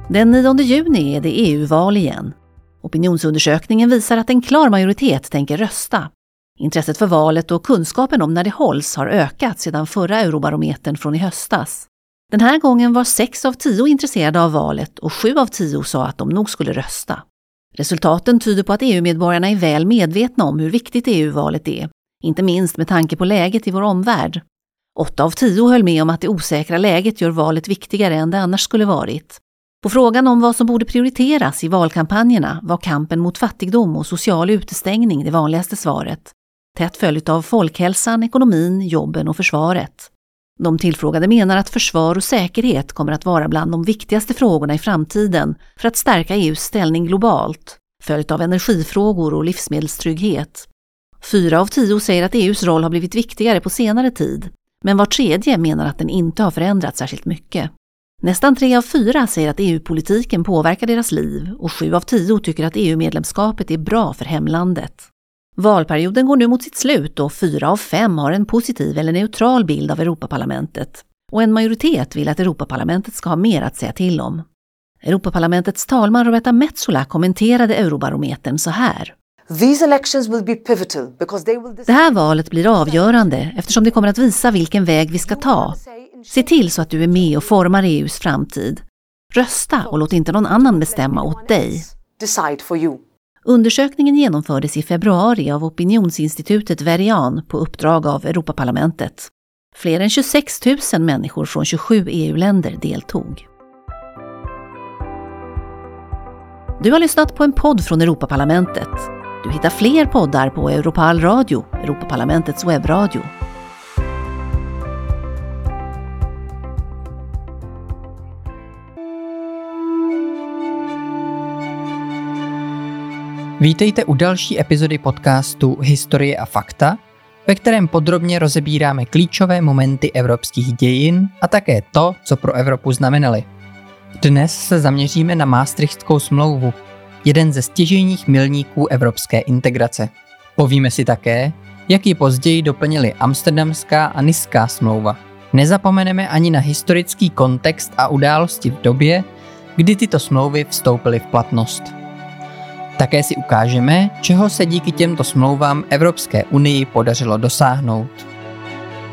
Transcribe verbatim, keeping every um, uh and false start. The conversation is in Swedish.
Den nionde juni är det E U-val igen. Opinionsundersökningen visar att en klar majoritet tänker rösta. Intresset för valet och kunskapen om när det hålls har ökat sedan förra Eurobarometern från i höstas. Den här gången var sex av tio intresserade av valet och sju av tio sa att de nog skulle rösta. Resultaten tyder på att E U-medborgarna är väl medvetna om hur viktigt E U-valet är, inte minst med tanke på läget i vår omvärld. Åtta av tio höll med om att det osäkra läget gör valet viktigare än det annars skulle varit. På frågan om vad som borde prioriteras i valkampanjerna var kampen mot fattigdom och social utestängning det vanligaste svaret. Tätt följt av folkhälsan, ekonomin, jobben och försvaret. De tillfrågade menar att försvar och säkerhet kommer att vara bland de viktigaste frågorna i framtiden för att stärka E U:s ställning globalt, följt av energifrågor och livsmedelstrygghet. Fyra av tio säger att E U:s roll har blivit viktigare på senare tid, men var tredje menar att den inte har förändrats särskilt mycket. Nästan tre av fyra säger att E U-politiken påverkar deras liv och sju av tio tycker att E U-medlemskapet är bra för hemlandet. Valperioden går nu mot sitt slut och fyra av fem har en positiv eller neutral bild av Europaparlamentet. Och en majoritet vill att Europaparlamentet ska ha mer att säga till om. Europaparlamentets talman Roberta Metsola kommenterade Eurobarometern så här. These elections will be pivotal because they will... Det här valet blir avgörande eftersom det kommer att visa vilken väg vi ska ta. Se till så att du är med och formar E U:s framtid. Rösta och låt inte någon annan bestämma åt dig. Decide for you. Undersökningen genomfördes i februari av opinionsinstitutet Verian på uppdrag av Europaparlamentet. Fler än tjugosex tusen människor från tjugosju E U-länder deltog. Du har lyssnat på en podd från Europaparlamentet. Du hittar fler poddar på Europal Radio, Europaparlamentets webbradio. Vítejte u další epizody podcastu Historie a fakta, ve kterém podrobně rozebíráme klíčové momenty evropských dějin a také to, co pro Evropu znamenaly. Dnes se zaměříme na Maastrichtskou smlouvu, jeden ze stěžejních milníků evropské integrace. Povíme si také, jak ji později doplnily Amsterdamská a Niská smlouva. Nezapomeneme ani na historický kontext a události v době, kdy tyto smlouvy vstoupily v platnost. Také si ukážeme, čeho se díky těmto smlouvám Evropské unii podařilo dosáhnout.